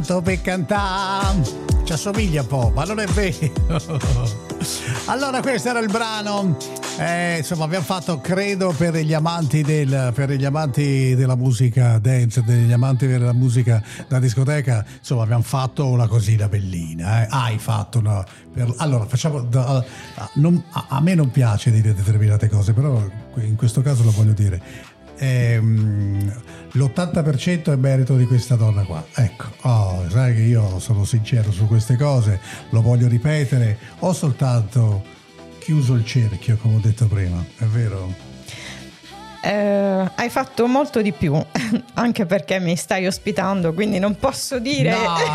Per cantare ci assomiglia un po', ma non è vero. Allora, questo era il brano. Insomma, abbiamo fatto, credo, per gli amanti della musica dance, degli amanti della musica da discoteca. Insomma, abbiamo fatto una cosina bellina. Hai fatto una. Allora, facciamo. A me non piace dire determinate cose, però in questo caso lo voglio dire. L'80% è merito di questa donna qua, ecco. Sai che io sono sincero su queste cose, lo voglio ripetere, ho soltanto chiuso il cerchio, come ho detto prima, è vero? Hai fatto molto di più, anche perché mi stai ospitando, quindi non posso dire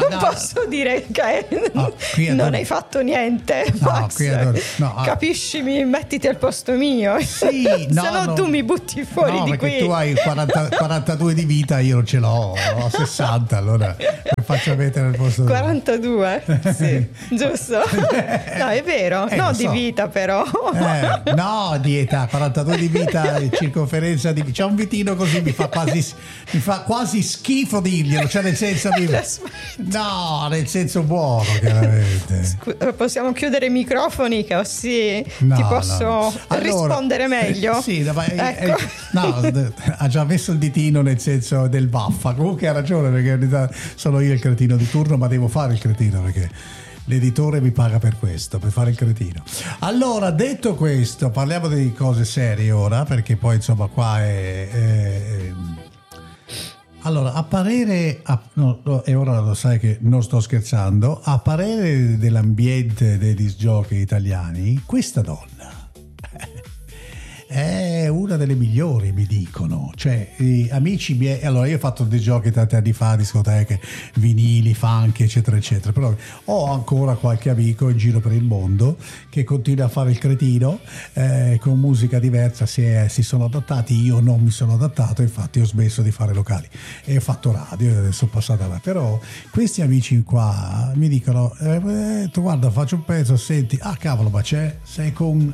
che non hai fatto niente, Max. Capiscimi, mettiti al posto mio, sì, se no tu mi butti fuori di qui. Tu hai 42 di vita, io non ce l'ho, ho 60, allora mi faccio mettere al posto 42, sì, giusto? No, è vero, no, di vita però. No, di età, 42 di vita, circonferenza di. C'è un vitino così, mi fa quasi schifo dirglielo, cioè nel senso nel senso buono, chiaramente. Possiamo chiudere i microfoni, che così ti posso rispondere meglio. Sì, ecco. Ha già messo il ditino nel senso del vaffa. Comunque ha ragione, perché in realtà sono io il cretino di turno, ma devo fare il cretino perché l'editore mi paga per questo, per fare il cretino. Allora, detto questo, parliamo di cose serie ora, perché poi insomma qua è... Allora, a parere, e ora lo sai che non sto scherzando, a parere dell'ambiente dei disc jockey italiani, questa donna è una delle migliori, mi dicono. Cioè, amici miei, allora io ho fatto dei giochi tanti anni fa, discoteche, vinili, funk, eccetera eccetera, però ho ancora qualche amico in giro per il mondo che continua a fare il cretino, con musica diversa, si sono adattati. Io non mi sono adattato, infatti ho smesso di fare locali e ho fatto radio e adesso sono passato avanti. Però questi amici qua mi dicono tu guarda, faccio un pezzo, senti, cavolo, ma sei con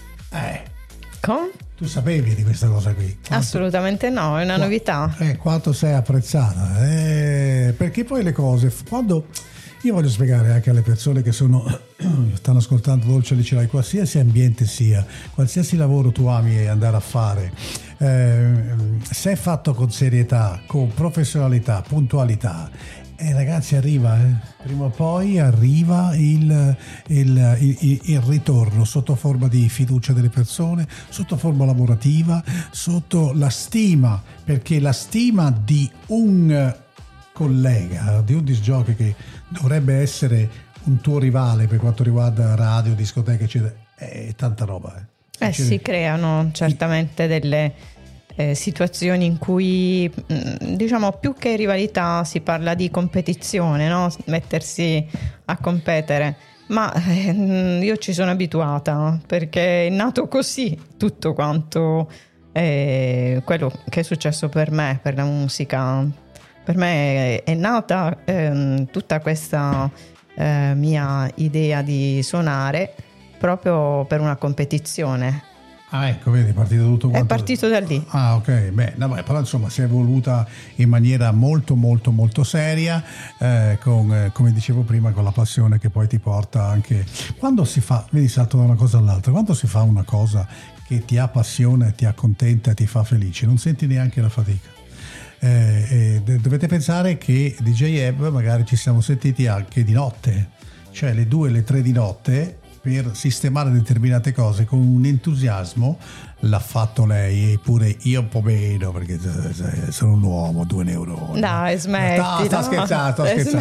tu sapevi di questa cosa qui? Assolutamente no, è una novità. Quanto sei apprezzata, perché poi le cose, quando io voglio spiegare anche alle persone che stanno ascoltando Dolce Licerai, qualsiasi ambiente sia, qualsiasi lavoro tu ami andare a fare, se è fatto con serietà, con professionalità, puntualità, ragazzi, arriva, prima o poi arriva il ritorno sotto forma di fiducia delle persone, sotto forma lavorativa, sotto la stima, perché la stima di un collega, di un disc jockey che dovrebbe essere un tuo rivale per quanto riguarda radio, discoteche, eccetera, è tanta roba. Si creano certamente delle situazioni in cui, diciamo, più che rivalità si parla di competizione, no? Mettersi a competere, ma io ci sono abituata, perché è nato così tutto quanto quello che è successo per me, per la musica. Per me è nata tutta questa mia idea di suonare proprio per una competizione. Ecco, vedi, è partito tutto quanto. È partito da lì. Ok, però insomma si è evoluta in maniera molto molto molto seria, con, come dicevo prima, con la passione che poi ti porta anche quando si fa, vedi, salto da una cosa all'altra, quando si fa una cosa che ti appassiona, ti accontenta e ti fa felice, non senti neanche la fatica. Dovete pensare che DJ Eb magari ci siamo sentiti anche di notte, cioè le 2, le 3 di notte, per sistemare determinate cose con un entusiasmo. L'ha fatto lei, eppure io un po' meno, perché sono un uomo, 2 neuroni. Dai, smetti. Sto scherzando.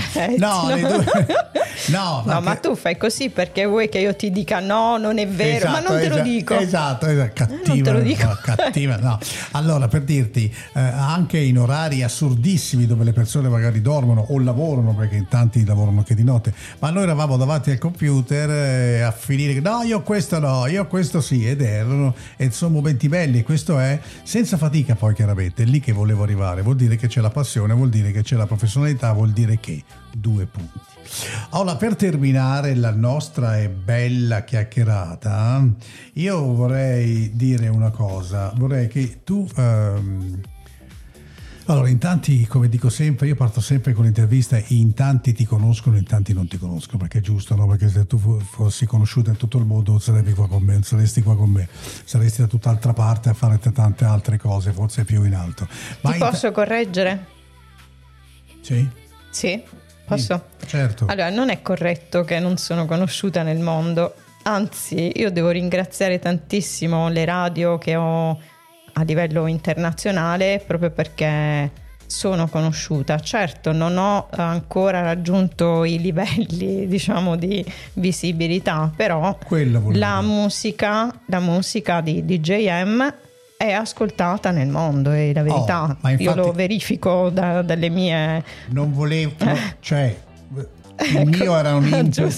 No, ma tu fai così perché vuoi che io ti dica no, non è vero, ma non te lo dico. Esatto, cattiva. Non te lo dico. Cattiva, no. Allora, per dirti, anche in orari assurdissimi dove le persone magari dormono o lavorano, perché in tanti lavorano anche di notte, ma noi eravamo davanti al computer a finire, no, io questo sì, e sono momenti belli, questo è senza fatica. Poi chiaramente è lì che volevo arrivare, vuol dire che c'è la passione, vuol dire che c'è la professionalità, vuol dire che 2 punti. Allora, per terminare la nostra e bella chiacchierata, io vorrei dire una cosa, vorrei che tu Allora, in tanti, come dico sempre, io parto sempre con l'intervista, in tanti ti conoscono, in tanti non ti conoscono, perché è giusto, no? Perché se tu fossi conosciuta in tutto il mondo non saresti qua con me, saresti da tutt'altra parte a fare tante altre cose, forse più in alto. Ma ti posso correggere? Sì? Sì, posso? Sì, certo. Allora, non è corretto che non sono conosciuta nel mondo, anzi, io devo ringraziare tantissimo le radio che ho a livello internazionale proprio perché sono conosciuta. Certo, non ho ancora raggiunto i livelli, diciamo, di visibilità, però la musica di DJM è ascoltata nel mondo, è la verità. Ma infatti, io lo verifico dalle mie... Non volevo... cioè... Il mio era un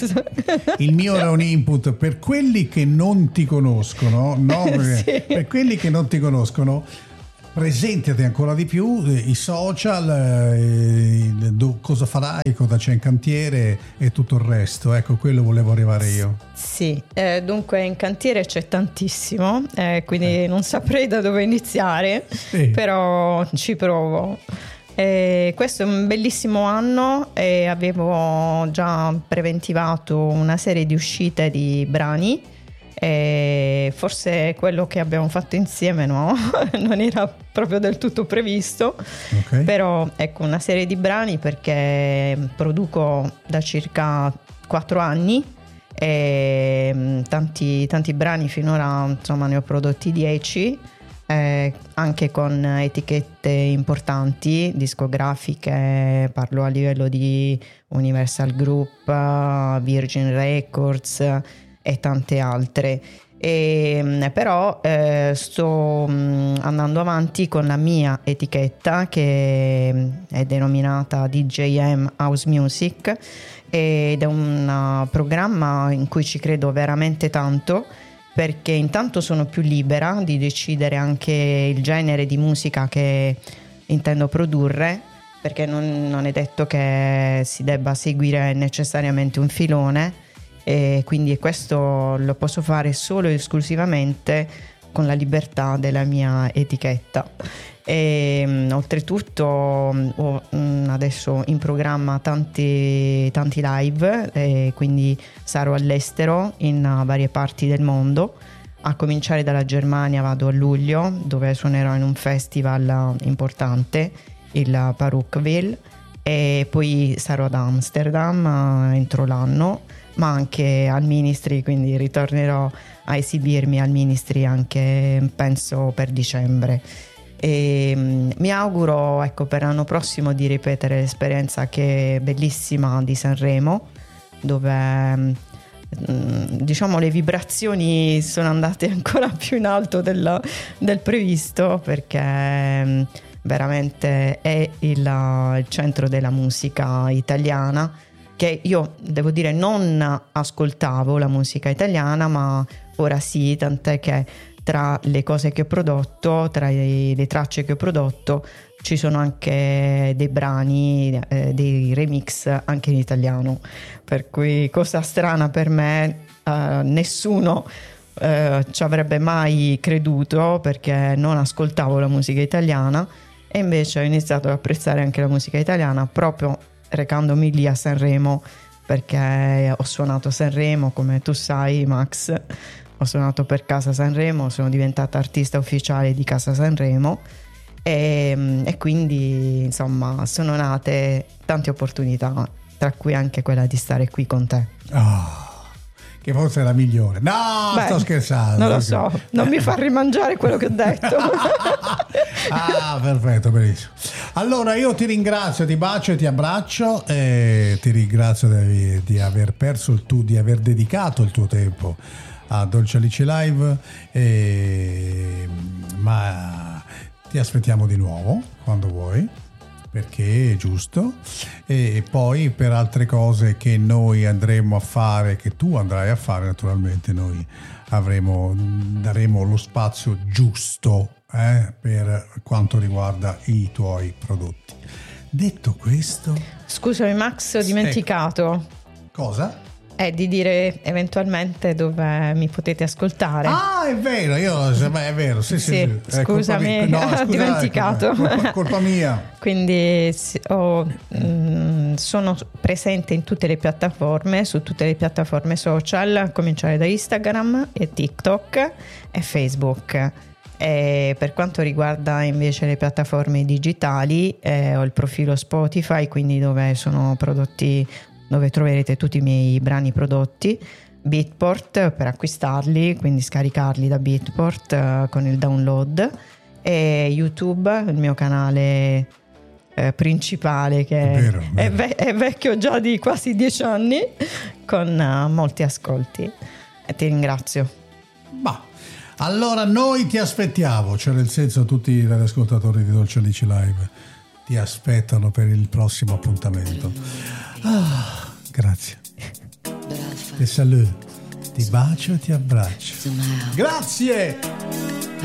input per quelli che non ti conoscono, no? Sì. Per quelli che non ti conoscono, presentati ancora di più, i social, cosa farai, cosa c'è in cantiere e tutto il resto. Ecco, quello volevo arrivare io. Sì, dunque in cantiere c'è tantissimo, quindi non saprei da dove iniziare, sì. Però ci provo. Questo è un bellissimo anno e avevo già preventivato una serie di uscite di brani, e forse quello che abbiamo fatto insieme no? Non era proprio del tutto previsto, okay. Però ecco, una serie di brani perché produco da circa 4 anni e tanti brani finora, insomma ne ho prodotti 10. Anche con etichette importanti discografiche, parlo a livello di Universal Group, Virgin Records e tante altre. Però sto andando avanti con la mia etichetta che è denominata DJM House Music ed è un programma in cui ci credo veramente tanto, perché intanto sono più libera di decidere anche il genere di musica che intendo produrre, perché non è detto che si debba seguire necessariamente un filone, e quindi questo lo posso fare solo e esclusivamente con la libertà della mia etichetta. E oltretutto ho adesso in programma tanti live, e quindi sarò all'estero in varie parti del mondo. A cominciare dalla Germania vado a luglio, dove suonerò in un festival importante, il Parookville, e poi sarò ad Amsterdam entro l'anno, ma anche al Ministry, quindi ritornerò a esibirmi al Ministry anche penso per dicembre. E mi auguro, ecco, per l'anno prossimo di ripetere l'esperienza che è bellissima di Sanremo, dove diciamo le vibrazioni sono andate ancora più in alto del previsto, perché veramente è il centro della musica italiana, che io devo dire non ascoltavo la musica italiana, ma ora sì, tant'è che tra le cose che ho prodotto, tra le tracce che ho prodotto, ci sono anche dei brani, dei remix anche in italiano, per cui cosa strana per me, nessuno ci avrebbe mai creduto, perché non ascoltavo la musica italiana, e invece ho iniziato ad apprezzare anche la musica italiana proprio recandomi lì a Sanremo, perché ho suonato a Sanremo, come tu sai Max. Ho suonato per Casa Sanremo, sono diventata artista ufficiale di Casa Sanremo e quindi insomma sono nate tante opportunità, tra cui anche quella di stare qui con te. Che forse è la migliore. No, beh, sto scherzando. Non lo so, non mi fa rimangiare quello che ho detto. Perfetto, benissimo. Allora io ti ringrazio, ti bacio e ti abbraccio, e ti ringrazio di aver di aver dedicato il tuo tempo a Dolce Alice Live, ma ti aspettiamo di nuovo quando vuoi, perché è giusto, e poi per altre cose che noi andremo a fare, che tu andrai a fare, naturalmente noi daremo lo spazio giusto per quanto riguarda i tuoi prodotti. Detto questo, scusami Max, ho dimenticato. Cosa? è di dire eventualmente dove mi potete ascoltare. Ah, è vero, è vero, sì. Scusami, ho dimenticato. Colpa mia. Quindi sono presente in tutte le piattaforme, su tutte le piattaforme social, a cominciare da Instagram e TikTok e Facebook. E per quanto riguarda invece le piattaforme digitali, ho il profilo Spotify, quindi dove sono prodotti, dove troverete tutti i miei brani prodotti, Beatport per acquistarli, quindi scaricarli da Beatport con il download, e YouTube, il mio canale principale, che è vecchio già di quasi 10 anni, con molti ascolti, e ti ringrazio. Allora noi ti aspettiamo, cioè nel senso tutti gli ascoltatori di Dolce Alice Live ti aspettano per il prossimo appuntamento. Grazie. Ti saluto, ti bacio e ti abbraccio. Grazie.